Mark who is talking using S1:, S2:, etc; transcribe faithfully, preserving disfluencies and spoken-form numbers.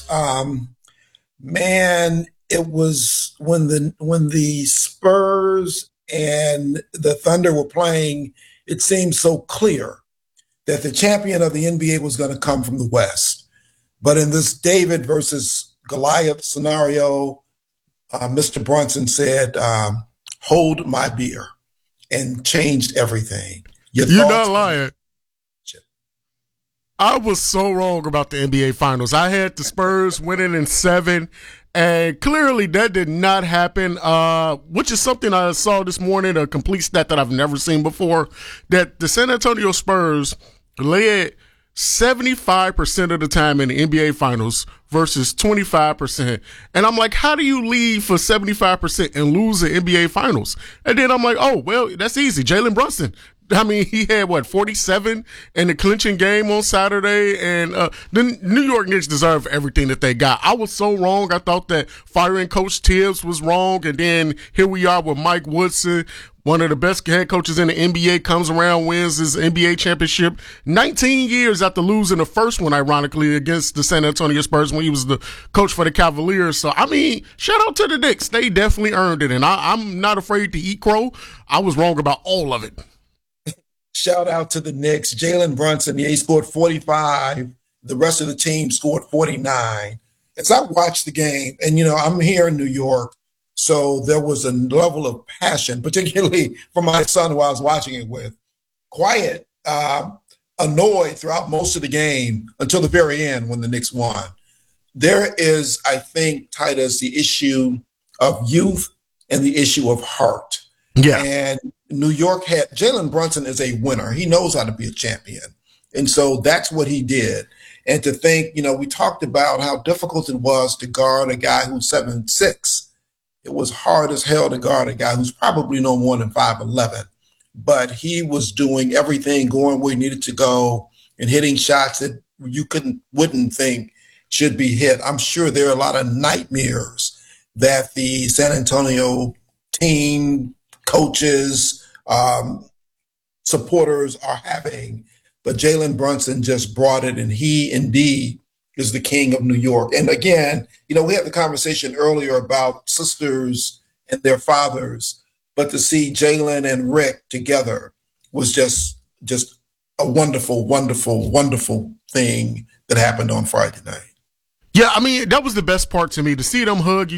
S1: Um, man, it was when the when the Spurs and the Thunder were playing, it seemed so clear that the champion of the N B A was going to come from the West. But in this David versus Goliath scenario, uh, Mister Brunson said, um, hold my beer, and changed everything.
S2: Your You're not lying. I was so wrong about the N B A Finals. I had the Spurs winning in seven, and clearly that did not happen, uh, which is something I saw this morning, a complete stat that I've never seen before, that the San Antonio Spurs led seventy-five percent of the time in the N B A Finals versus twenty-five percent. And I'm like, how do you lead for seventy-five percent and lose the N B A Finals? And then I'm like, oh, well, that's easy. Jalen Brunson. I mean, he had, what, forty-seven in the clinching game on Saturday, and uh, the New York Knicks deserve everything that they got. I was so wrong. I thought that firing Coach Tibbs was wrong, and then here we are with Mike Woodson, one of the best head coaches in the N B A, comes around, wins his N B A championship nineteen years after losing the first one, ironically, against the San Antonio Spurs when he was the coach for the Cavaliers. So, I mean, shout out to the Knicks. They definitely earned it, and I, I'm not afraid to eat crow. I was wrong about all of it.
S1: Shout out to the Knicks. Jalen Brunson, yeah, he scored forty-five. The rest of the team scored forty-nine. As I watched the game, and, you know, I'm here in New York, so there was a level of passion, particularly for my son who I was watching it with. Quiet, uh, annoyed throughout most of the game until the very end when the Knicks won. There is, I think, Titus, the issue of youth and the issue of heart.
S2: Yeah.
S1: And New York had, Jalen Brunson is a winner. He knows how to be a champion. And so that's what he did. And to think, you know, we talked about how difficult it was to guard a guy who's seven six. It was hard as hell to guard a guy who's probably no more than five eleven. But he was doing everything, going where he needed to go and hitting shots that you couldn't, wouldn't think should be hit. I'm sure there are a lot of nightmares that the San Antonio team, coaches, um, supporters are having, but Jalen Brunson just brought it, and he indeed is the king of New York. And again, you know, we had the conversation earlier about sisters and their fathers, but to see Jalen and Rick together was just, just a wonderful, wonderful, wonderful thing that happened on Friday night.
S2: Yeah, I mean, that was the best part to me, to see them hug